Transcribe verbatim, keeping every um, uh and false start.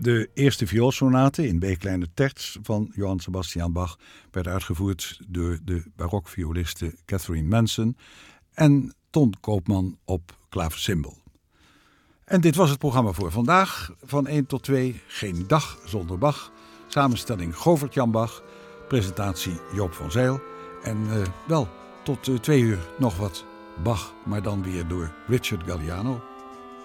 De eerste vioolsonate in B-kleine terts van Johann Sebastian Bach werd uitgevoerd door de barokvioliste Catherine Manson en Ton Koopman op klaversymbal. En dit was het programma voor vandaag. Van één tot twee, geen dag zonder Bach. Samenstelling Govert-Jan Bach. Presentatie Joop van Zijl. En uh, wel, tot uh, twee uur nog wat Bach, maar dan weer door Richard Galliano.